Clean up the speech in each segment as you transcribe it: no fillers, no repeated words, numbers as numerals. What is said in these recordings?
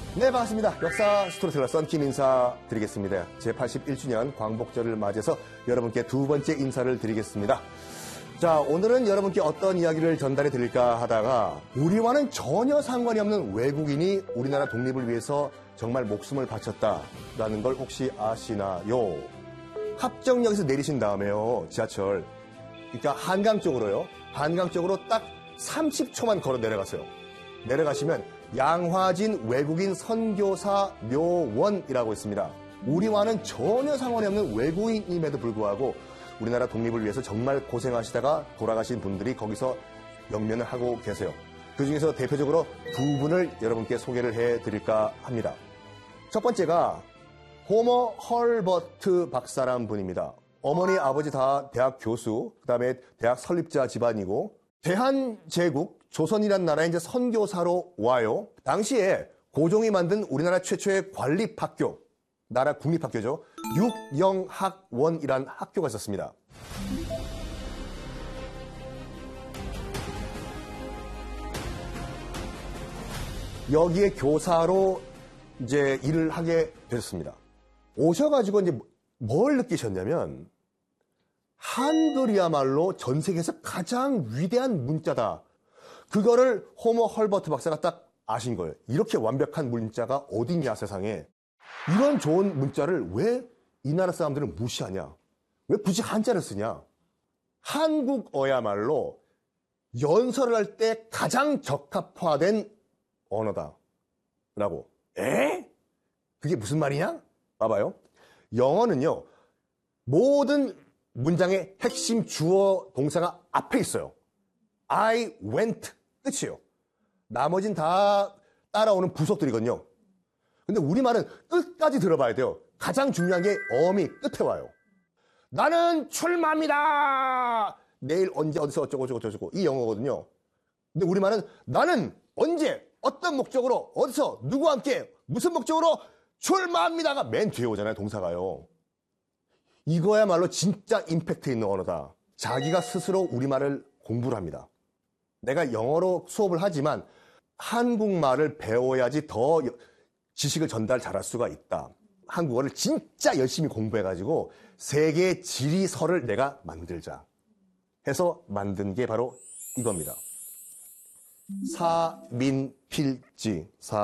네, 반갑습니다. 역사 스토리텔러 썬킴 인사드리겠습니다. 제81주년 광복절을 맞이해서 여러분께 두 번째 인사를 드리겠습니다. 자, 오늘은 여러분께 어떤 이야기를 전달해 드릴까 하다가 우리와는 전혀 상관이 없는 외국인이 우리나라 독립을 위해서 정말 목숨을 바쳤다라는 걸 혹시 아시나요? 합정역에서 내리신 다음에요, 지하철. 그러니까 한강 쪽으로요. 한강 쪽으로 딱 30초만 걸어 내려가세요. 내려가시면 양화진 외국인 선교사 묘원이라고 있습니다. 우리와는 전혀 상관이 없는 외국인임에도 불구하고 우리나라 독립을 위해서 정말 고생하시다가 돌아가신 분들이 거기서 영면을 하고 계세요. 그 중에서 대표적으로 두 분을 여러분께 소개를 해드릴까 합니다. 첫 번째가 호머 헐버트 박사라는 분입니다. 어머니, 아버지 다 대학 교수, 그 다음에 대학 설립자 집안이고 대한제국, 조선이란 나라에 이제 선교사로 와요. 당시에 고종이 만든 우리나라 최초의 관립학교, 나라 국립학교죠. 육영학원이란 학교가 있었습니다. 여기에 교사로 이제 일을 하게 되셨습니다. 오셔가지고 이제 뭘 느끼셨냐면 한글이야말로 전 세계에서 가장 위대한 문자다. 그거를 호머 헐버트 박사가 딱 아신 거예요. 이렇게 완벽한 문자가 어딨냐, 세상에. 이런 좋은 문자를 왜 이 나라 사람들은 무시하냐? 왜 굳이 한자를 쓰냐? 한국어야말로 연설을 할 때 가장 적합화된 언어다. 라고. 그게 무슨 말이냐? 봐봐요. 영어는요, 모든 문장의 핵심 주어 동사가 앞에 있어요. I went. 끝이에요. 나머진 다 따라오는 부속들이거든요. 근데 우리말은 끝까지 들어봐야 돼요. 가장 중요한 게 어미 끝에 와요. 나는 출마합니다. 내일 언제 어디서 어쩌고 이 영어거든요. 근데 우리말은 나는 언제 어떤 목적으로 어디서 누구와 함께 무슨 목적으로 출마합니다가 맨 뒤에 오잖아요. 동사가요. 이거야말로 진짜 임팩트 있는 언어다. 자기가 스스로 우리말을 공부를 합니다. 내가 영어로 수업을 하지만 한국말을 배워야지 더 지식을 전달 잘할 수가 있다. 한국어를 진짜 열심히 공부해가지고 세계 지리서를 내가 만들자 해서 만든 게 바로 이겁니다. 사민필지.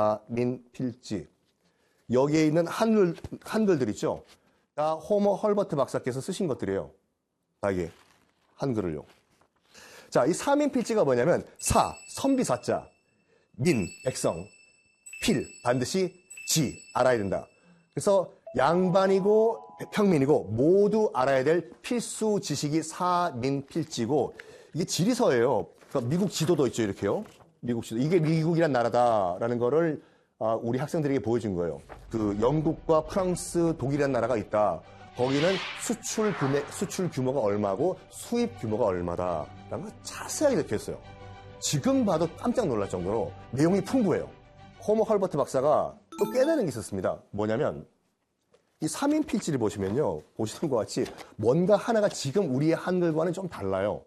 여기에 있는 한글들 있죠? 다 호머 헐버트 박사께서 쓰신 것들이에요. 다 이게 한글을요. 자, 이 사민필지가 뭐냐면 사, 선비사자, 민, 백성, 필, 반드시 지, 알아야 된다. 그래서 양반이고 평민이고 모두 알아야 될 필수 지식이 사민필지고 이게 지리서예요. 그러니까 미국 지도도 있죠, 이렇게요. 미국 지도. 이게 미국이란 나라다라는 거를 우리 학생들에게 보여준 거예요. 그 영국과 프랑스, 독일이라는 나라가 있다. 거기는 수출 규모가 얼마고 수입 규모가 얼마다. 라는 걸 자세하게 적혀있어요. 지금 봐도 깜짝 놀랄 정도로 내용이 풍부해요. 호머 헐버트 박사가 또 깨달은 게 있었습니다. 뭐냐면 이 사민필지를 보시면요. 보시는 것 같이 뭔가 하나가 지금 우리의 한글과는 좀 달라요.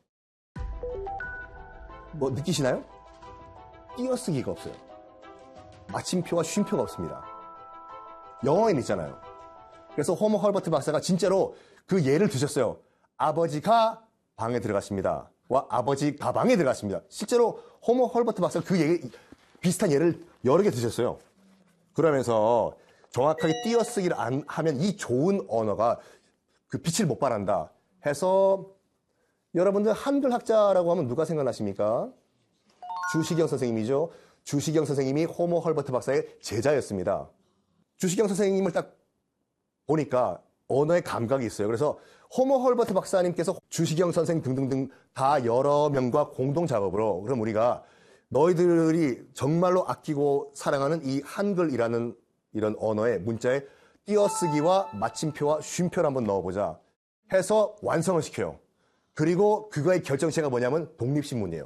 뭐 느끼시나요? 띄어쓰기가 없어요. 마침표와 쉼표가 없습니다. 영어에는 있잖아요. 그래서 호머 헐버트 박사가 진짜로 그 예를 드셨어요. 아버지가 방에 들어갔습니다. 와 아버지 가방에 들어갔습니다. 실제로 호머 헐버트 박사가 비슷한 예를 여러 개 드셨어요. 그러면서 정확하게 띄어쓰기를 안 하면 이 좋은 언어가 그 빛을 못 발한다 해서 여러분들 한글 학자라고 하면 누가 생각나십니까? 주시경 선생님이죠. 주시경 선생님이 호머 헐버트 박사의 제자였습니다. 주시경 선생님을 딱 보니까 언어의 감각이 있어요. 그래서 호머 헐버트 박사님께서 주시경 선생 등등등 다 여러 명과 공동 작업으로 그럼 우리가 너희들이 정말로 아끼고 사랑하는 이 한글이라는 이런 언어의 문자에 띄어쓰기와 마침표와 쉼표를 한번 넣어보자 해서 완성을 시켜요. 그리고 그거의 결정체가 뭐냐면 독립신문이에요.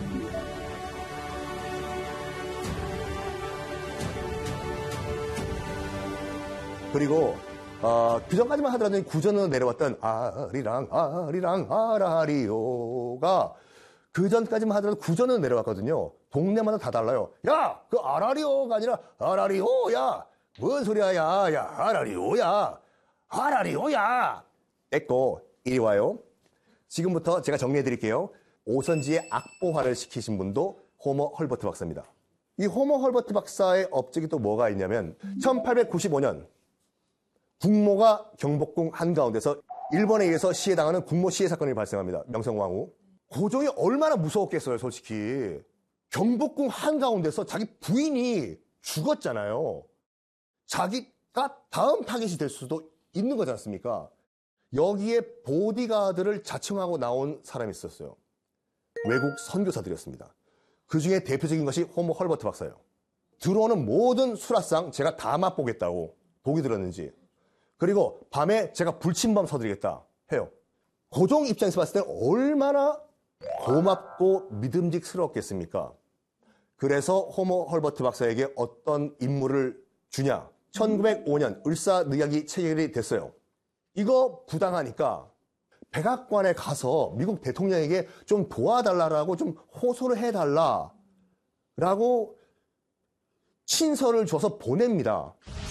그리고 그 전까지만 하더라도 구전으로 내려왔던 아리랑 아라리오가 그 전까지만 하더라도 구전으로 내려왔거든요. 동네마다 다 달라요. 야, 그 아라리오가 아니라 아라리오야. 뭔 소리야, 야, 아라리오야. 아라리오야. 됐고, 이리 와요. 지금부터 제가 정리해 드릴게요. 오선지의 악보화를 시키신 분도 호머 헐버트 박사입니다. 이 호머 헐버트 박사의 업적이 또 뭐가 있냐면 1895년 국모가 경복궁 한가운데서 일본에 의해서 시해당하는 국모 시해 사건이 발생합니다. 명성황후. 고종이 얼마나 무서웠겠어요, 솔직히. 경복궁 한가운데서 자기 부인이 죽었잖아요. 자기가 다음 타겟이 될 수도 있는 거지 않습니까? 여기에 보디가드를 자청하고 나온 사람이 있었어요. 외국 선교사들이었습니다. 그 중에 대표적인 것이 호머 헐버트 박사예요. 들어오는 모든 수라상 제가 다 맛보겠다고 보기 들었는지, 그리고 밤에 제가 불침범 서드리겠다 해요. 고종 입장에서 봤을 때 얼마나 고맙고 믿음직스럽겠습니까? 그래서 호머 헐버트 박사에게 어떤 임무를 주냐? 1905년 을사늑약이 체결이 됐어요. 이거 부당하니까 백악관에 가서 미국 대통령에게 좀 도와달라고 좀 호소를 해달라라고 친서를 줘서 보냅니다.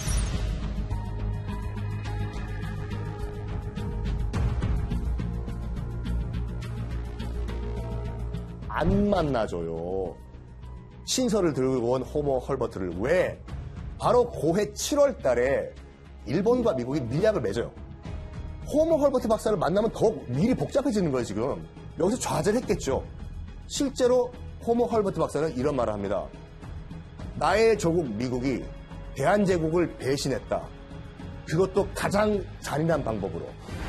안 만나줘요. 친서를 들고 온 호머 헐버트를. 왜? 바로 고해 7월 달에 일본과 미국이 밀약을 맺어요. 호머 헐버트 박사를 만나면 더욱 일이 복잡해지는 거예요, 지금. 여기서 좌절했겠죠. 실제로 호머 헐버트 박사는 이런 말을 합니다. 나의 조국 미국이 대한제국을 배신했다. 그것도 가장 잔인한 방법으로.